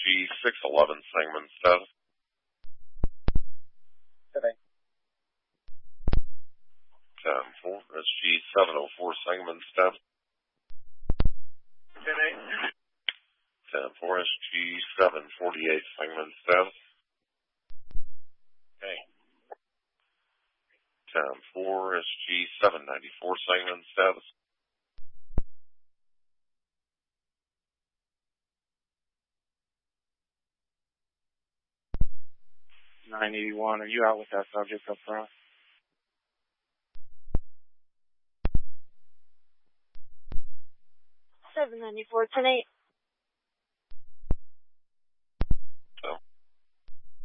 SG611 Sangamon status. Today. 10-4, SG704 Sangamon status. Today. 10-4, SG748 Sangamon status. Okay. 10-4, SG794 Sangamon status. 981, are you out with that subject up front? $794, 10-8.